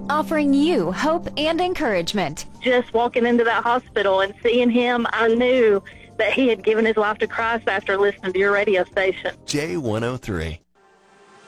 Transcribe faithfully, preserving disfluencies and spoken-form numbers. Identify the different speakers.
Speaker 1: offering you hope and encouragement.
Speaker 2: Just walking into that hospital and seeing him, I knew that he had given his life to Christ after listening to your radio station.
Speaker 3: J one oh three.